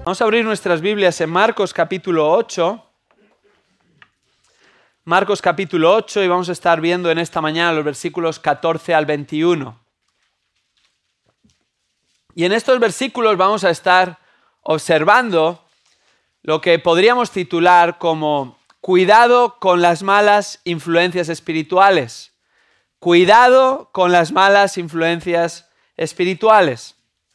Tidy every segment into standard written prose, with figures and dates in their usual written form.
Vamos a abrir nuestras Biblias en Marcos capítulo 8. Marcos capítulo 8 y vamos a estar viendo en esta mañana los versículos 14 al 21. Y en estos versículos vamos a estar observando lo que podríamos titular como cuidado con las malas influencias espirituales. Cuidado con las malas influencias espirituales.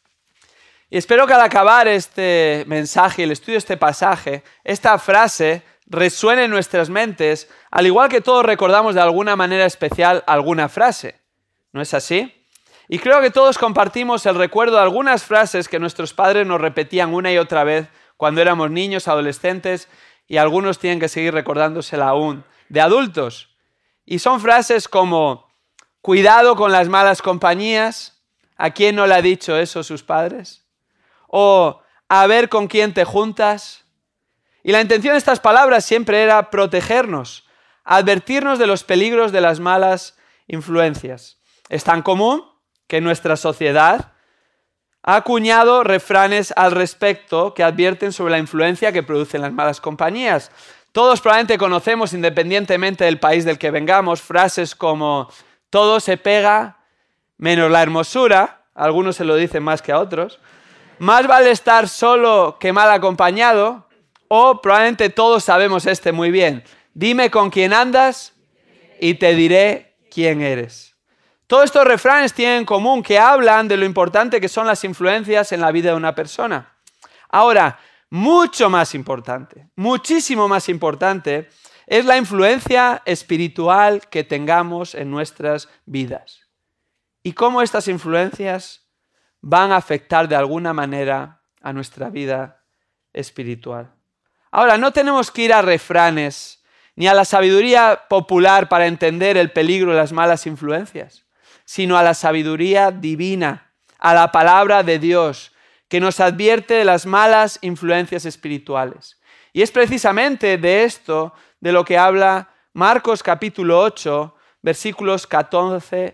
Y espero que al acabar este mensaje, el estudio de este pasaje, esta frase resuene en nuestras mentes, al igual que todos recordamos de alguna manera especial alguna frase. ¿No es así? Y creo que todos compartimos el recuerdo de algunas frases que nuestros padres nos repetían una y otra vez cuando éramos niños, adolescentes, y algunos tienen que seguir recordándosela aún de adultos. Y son frases como, cuidado con las malas compañías. ¿A quién no le ha dicho eso sus padres? O a ver con quién te juntas. Y la intención de estas palabras siempre era protegernos, advertirnos de los peligros de las malas influencias. Es tan común que nuestra sociedad ha acuñado refranes al respecto que advierten sobre la influencia que producen las malas compañías. Todos probablemente conocemos, independientemente del país del que vengamos, frases como todo se pega menos la hermosura. A algunos se lo dicen más que a otros. Más vale estar solo que mal acompañado. O probablemente todos sabemos muy bien. Dime con quién andas y te diré quién eres. Todos estos refranes tienen en común que hablan de lo importante que son las influencias en la vida de una persona. Ahora, mucho más importante, muchísimo más importante, es la influencia espiritual que tengamos en nuestras vidas. Y cómo estas influencias van a afectar de alguna manera a nuestra vida espiritual. Ahora, no tenemos que ir a refranes ni a la sabiduría popular para entender el peligro de las malas influencias, sino a la sabiduría divina, a la palabra de Dios, que nos advierte de las malas influencias espirituales. Y es precisamente de esto de lo que habla Marcos capítulo 8, versículos 14